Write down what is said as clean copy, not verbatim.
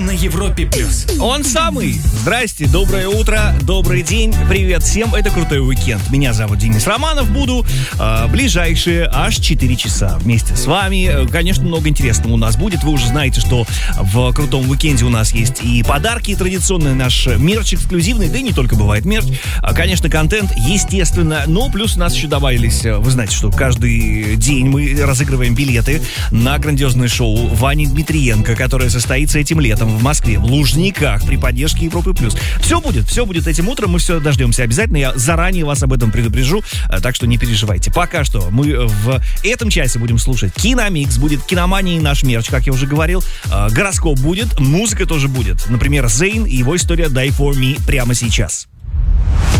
на Европе плюс. Он самый. Здрасте, доброе утро, добрый день, привет всем. Это Крутой уикенд. Меня зовут Денис Романов. Буду ближайшие аж 4 часа вместе с вами. Конечно, много интересного у нас будет. Вы уже знаете, что в Крутом уикенде у нас есть и подарки, и традиционный наш мерч эксклюзивный, да и не только бывает мерч. Конечно, контент, естественно, но плюс у нас еще добавились, вы знаете, что каждый день мы разыгрываем билеты на грандиозное шоу Вани Дмитриенко, которое состоится этим летом в Москве, в Лужниках, при поддержке Европы плюс. Все будет этим утром, мы все дождемся обязательно, я заранее вас об этом предупрежу, так что не переживайте. Пока что мы в этом часе будем слушать Киномикс, будет Киномания и наш мерч, как я уже говорил, гороскоп будет, музыка тоже будет, например, Зейн и его история Die For Me прямо сейчас.